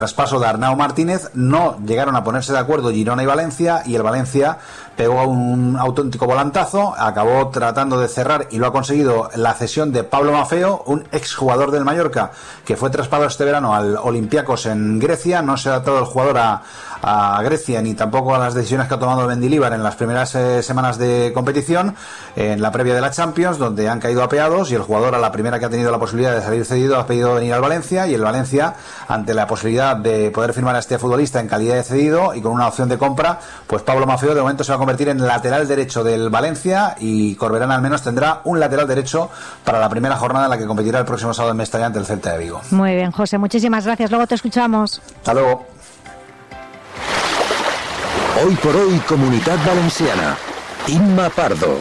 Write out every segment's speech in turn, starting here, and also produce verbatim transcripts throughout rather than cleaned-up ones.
traspaso de Arnau Martínez. No llegaron a ponerse de acuerdo Girona y Valencia, y el Valencia pegó un auténtico volantazo, acabó tratando de cerrar y lo ha conseguido la cesión de Pablo Maffeo, un exjugador del Mallorca que fue traspasado este verano al Olympiacos en Grecia. No se ha adaptado el jugador a, a Grecia ni tampoco a las decisiones que ha tomado Mendilibar en las primeras eh, semanas de competición, en la previa de la Champions, donde han caído apeados, y el jugador, a la primera que ha tenido la posibilidad de salir cedido, ha pedido venir al Valencia, y el Valencia, ante la posibilidad de poder firmar a este futbolista en calidad de cedido y con una opción de compra, pues Pablo Maffeo de momento se va a convertir en lateral derecho del Valencia, y Corberán al menos tendrá un lateral derecho para la primera jornada en la que competirá el próximo sábado en Mestalla ante el Celta de Vigo. Muy bien, José, muchísimas gracias. Luego te escuchamos. Hasta luego. Hoy por hoy, Comunitat Valenciana. Inma Pardo.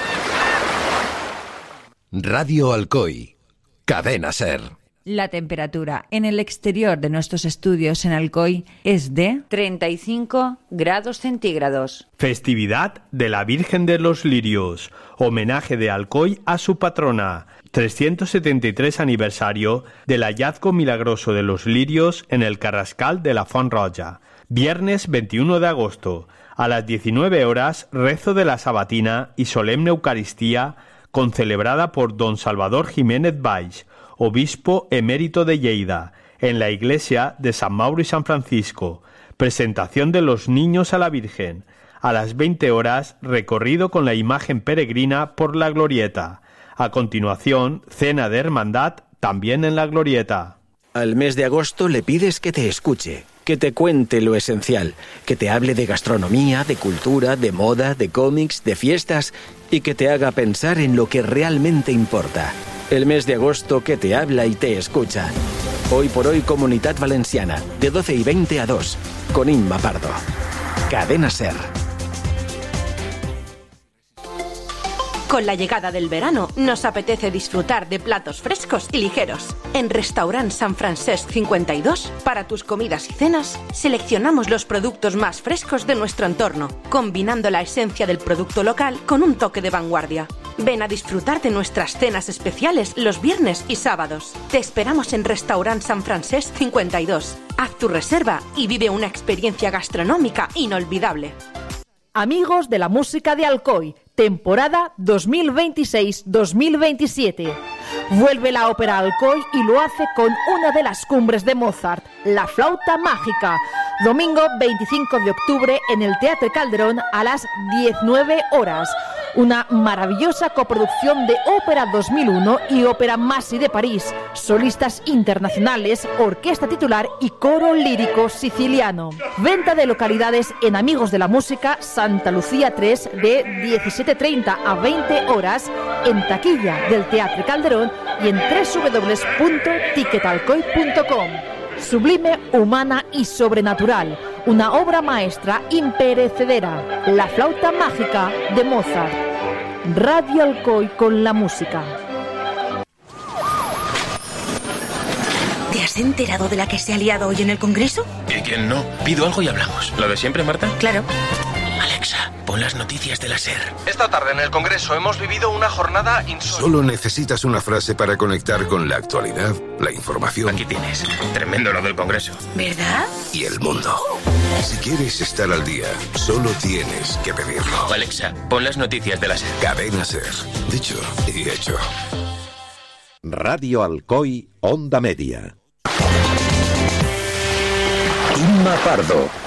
Radio Alcoy. Cadena SER. La temperatura en el exterior de nuestros estudios en Alcoy es de treinta y cinco grados centígrados. Festividad de la Virgen de los Lirios. Homenaje de Alcoy a su patrona. trescientos setenta y tres aniversario del hallazgo milagroso de los lirios en el Carrascal de la Font Roja. Viernes veintiuno de agosto. A las diecinueve horas, rezo de la Sabatina y solemne Eucaristía concelebrada por don Salvador Jiménez Valls, obispo emérito de Lleida, en la iglesia de San Mauro y San Francisco. Presentación de los niños a la Virgen. A las veinte horas, recorrido con la imagen peregrina por la Glorieta. A continuación, cena de hermandad también en la Glorieta. Al mes de agosto le pides que te escuche, que te cuente lo esencial, que te hable de gastronomía, de cultura, de moda, de cómics, de fiestas, y que te haga pensar en lo que realmente importa. El mes de agosto que te habla y te escucha. Hoy por hoy, Comunitat Valenciana, de doce y veinte a dos, con Inma Pardo. Cadena SER. Con la llegada del verano, nos apetece disfrutar de platos frescos y ligeros. En Restaurant San Francesc cincuenta y dos, para tus comidas y cenas, seleccionamos los productos más frescos de nuestro entorno, combinando la esencia del producto local con un toque de vanguardia. Ven a disfrutar de nuestras cenas especiales los viernes y sábados. Te esperamos en Restaurant San Francesc cincuenta y dos. Haz tu reserva y vive una experiencia gastronómica inolvidable. Amigos de la música de Alcoy, temporada dos mil veintiséis dos mil veintisiete. Vuelve la ópera Alcoy y lo hace con una de las cumbres de Mozart, La Flauta Mágica. Domingo veinticinco de octubre en el Teatre Calderón a las diecinueve horas. Una maravillosa coproducción de Ópera dos mil uno y Ópera Massi de París. Solistas internacionales, orquesta titular y coro lírico siciliano. Venta de localidades en Amigos de la Música, Santa Lucía tres, de diecisiete treinta a veinte horas, en taquilla del Teatre Calderón y en doble u doble u doble u punto ticketalcoy punto com. Sublime, humana y sobrenatural. Una obra maestra imperecedera. La Flauta Mágica de Mozart. Radio Alcoy con la música. ¿Te has enterado de la que se ha liado hoy en el Congreso? ¿Y quién no? Pido algo y hablamos. ¿Lo de siempre, Marta? Claro. Alexa, pon las noticias de la SER. Esta tarde en el Congreso hemos vivido una jornada insólita. Solo necesitas una frase para conectar con la actualidad, la información. Aquí tienes. Tremendo lo del Congreso. ¿Verdad? Y el mundo. Si quieres estar al día, solo tienes que pedirlo. Alexa, pon las noticias de la SER. Cadena SER. Dicho y hecho. Radio Alcoy, Onda Media. Inma Pardo.